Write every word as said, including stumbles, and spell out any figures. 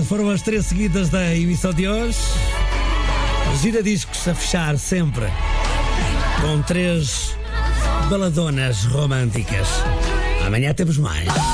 foram as três seguidas da emissão de hoje. Giradiscos a fechar sempre com três baladonas românticas. Amanhã temos mais.